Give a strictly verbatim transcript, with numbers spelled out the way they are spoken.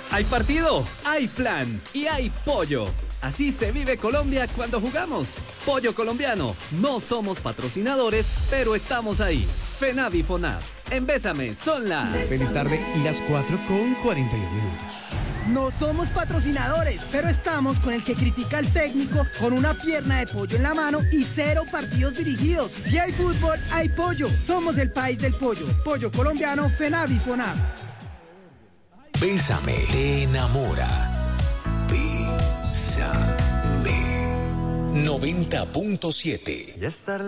Hay partido, hay plan y hay pollo. Así se vive Colombia cuando jugamos. Pollo colombiano. No somos patrocinadores, pero estamos ahí. FENAV y FONAV. En Bésame son las... Feliz tarde y las cuatro con cuarenta y un minutos. No somos patrocinadores, pero estamos con el que critica al técnico con una pierna de pollo en la mano y cero partidos dirigidos. Si hay fútbol, hay pollo. Somos el país del pollo. Pollo colombiano, FENAV y FONAV. Bésame, te enamora. Bésame. noventa punto siete. Ya estar